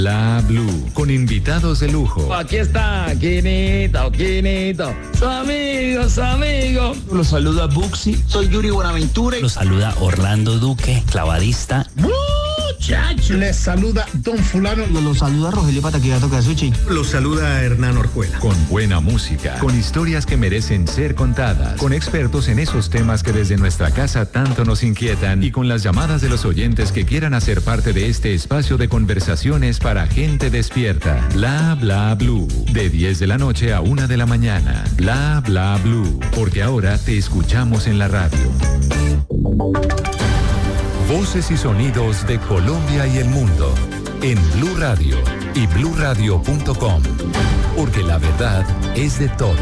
La Blue, con invitados de lujo. Aquí está, Quinito, su amigo. Los saluda Buxi, soy Yuri Buenaventura. Los saluda Orlando Duque, clavadista. Muchacho. Les saluda Don Fulano. Los saluda Rogelio Pataquigato Casuchi. Los saluda Hernán Orjuela. Con buena música, con historias que merecen ser contadas, con expertos en esos temas que desde nuestra casa tanto nos inquietan y con las llamadas de los oyentes que quieran hacer parte de este espacio de conversaciones para gente despierta. Bla Bla Blue, de 10 de la noche a 1 de la mañana. Bla Bla Blue, porque ahora te escuchamos en la radio. Voces y sonidos de Colombia y el mundo en Blue Radio y bluradio.com, porque la verdad es de todos.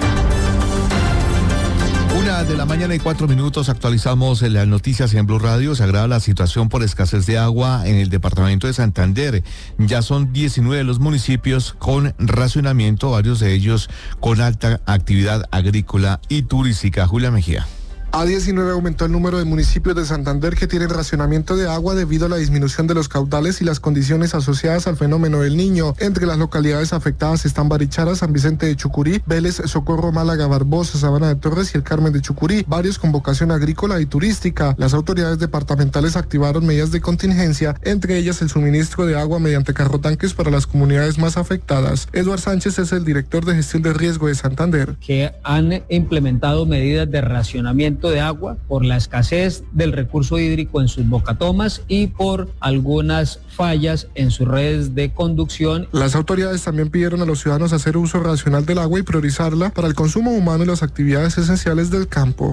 1:04 actualizamos las noticias en Blue Radio. Se agrava la situación por escasez de agua en el departamento de Santander. Ya son 19 los municipios con racionamiento, varios de ellos con alta actividad agrícola y turística. Julia Mejía. A 19 aumentó el número de municipios de Santander que tienen racionamiento de agua debido a la disminución de los caudales y las condiciones asociadas al fenómeno del Niño. Entre las localidades afectadas están Barichara, San Vicente de Chucurí, Vélez, Socorro, Málaga, Barbosa, Sabana de Torres y el Carmen de Chucurí, varios con vocación agrícola y turística. Las autoridades departamentales activaron medidas de contingencia, entre ellas el suministro de agua mediante carrotanques para las comunidades más afectadas. Eduard Sánchez es el director de gestión de riesgo de Santander. Que han implementado medidas de racionamiento de agua por la escasez del recurso hídrico en sus bocatomas y por algunas fallas en sus redes de conducción. Las autoridades también pidieron a los ciudadanos hacer uso racional del agua y priorizarla para el consumo humano y las actividades esenciales del campo.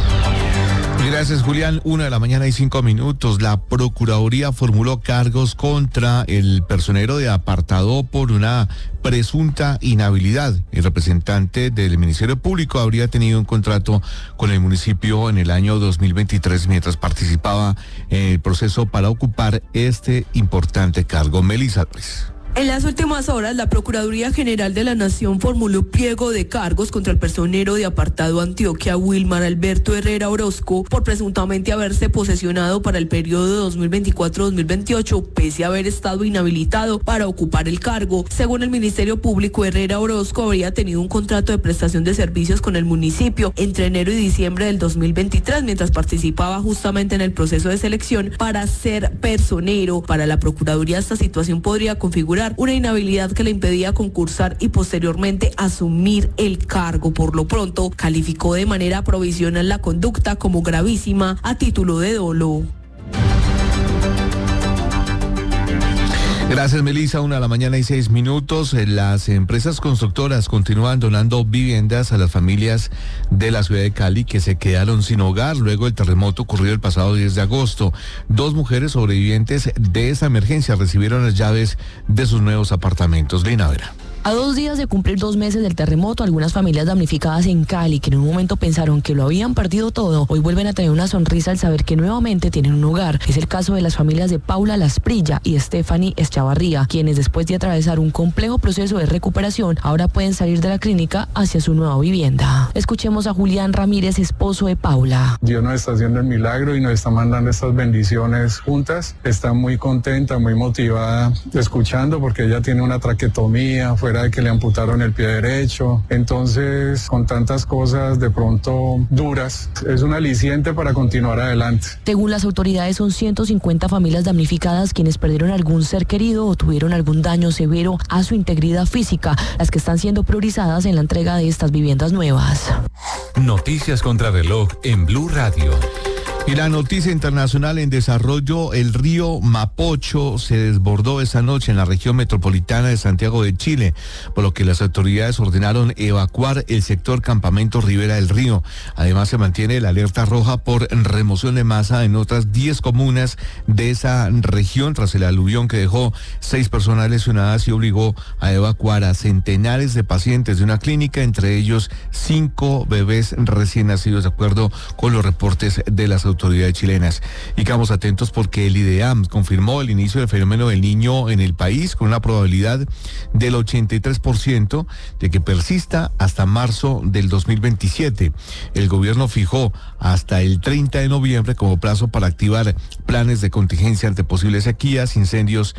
Gracias, Julián. 1:05 a.m. La Procuraduría formuló cargos contra el personero de Apartadó por una presunta inhabilidad. El representante del Ministerio Público habría tenido un contrato con el municipio en el año 2023 mientras participaba en el proceso para ocupar este importante cargo. Melissa Álvarez. En las últimas horas, la Procuraduría General de la Nación formuló pliego de cargos contra el personero de Apartado Antioquia, Wilmar Alberto Herrera Orozco, por presuntamente haberse posesionado para el periodo 2024-2028, pese a haber estado inhabilitado para ocupar el cargo. Según el Ministerio Público, Herrera Orozco habría tenido un contrato de prestación de servicios con el municipio entre enero y diciembre del 2023, mientras participaba justamente en el proceso de selección para ser personero. Para la Procuraduría, esta situación podría configurar una inhabilidad que le impedía concursar y posteriormente asumir el cargo. Por lo pronto, calificó de manera provisional la conducta como gravísima a título de dolo. Gracias, Melissa. 1:06 a.m. Las empresas constructoras continúan donando viviendas a las familias de la ciudad de Cali que se quedaron sin hogar luego del terremoto ocurrido el pasado 10 de agosto. 2 mujeres sobrevivientes de esa emergencia recibieron las llaves de sus nuevos apartamentos. Lina Vera. A 2 días de cumplir 2 meses del terremoto, algunas familias damnificadas en Cali, que en un momento pensaron que lo habían perdido todo, hoy vuelven a tener una sonrisa al saber que nuevamente tienen un hogar. Es el caso de las familias de Paula Lasprilla y Stephanie Echavarría, quienes después de atravesar un complejo proceso de recuperación, ahora pueden salir de la clínica hacia su nueva vivienda. Escuchemos a Julián Ramírez, esposo de Paula. Dios nos está haciendo el milagro y nos está mandando estas bendiciones juntas. Está muy contenta, muy motivada escuchando porque ella tiene una traquetomía, fuera de que le amputaron el pie derecho. Entonces, con tantas cosas de pronto duras, es un aliciente para continuar adelante. Según las autoridades, son 150 familias damnificadas quienes perdieron algún ser querido o tuvieron algún daño severo a su integridad física, las que están siendo priorizadas en la entrega de estas viviendas nuevas. Noticias contra reloj en Blue Radio. Y la noticia internacional en desarrollo: el río Mapocho se desbordó esta noche en la región metropolitana de Santiago de Chile, por lo que las autoridades ordenaron evacuar el sector Campamento Ribera del Río. Además, se mantiene la alerta roja por remoción de masa en otras 10 comunas de esa región tras el aluvión que dejó 6 personas lesionadas y obligó a evacuar a centenares de pacientes de una clínica, entre ellos 5 bebés recién nacidos, de acuerdo con los reportes de las autoridades chilenas. Y quedamos atentos porque el IDEAM confirmó el inicio del fenómeno del Niño en el país con una probabilidad del 83% de que persista hasta marzo del 2027. El gobierno fijó hasta el 30 de noviembre como plazo para activar planes de contingencia ante posibles sequías, incendios